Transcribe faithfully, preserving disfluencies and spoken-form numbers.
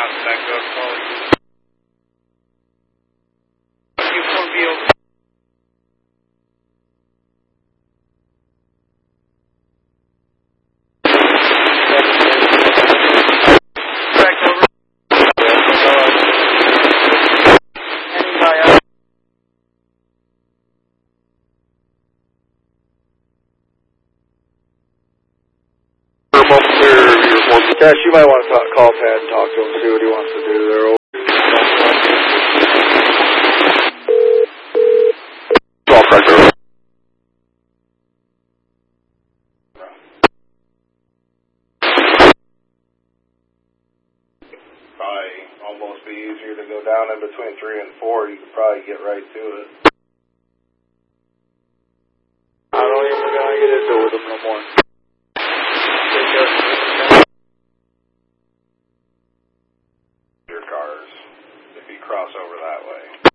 back door calling. You four B over. Back over. Anybody else? Cash, you might want to talk, call Pat and talk to him, see what he wants to do there. Call pressure. Probably almost be easier to go down in between three and four. You could probably get right to it. I don't even gonna get into it with him no more. Your cars, if you cross over that way.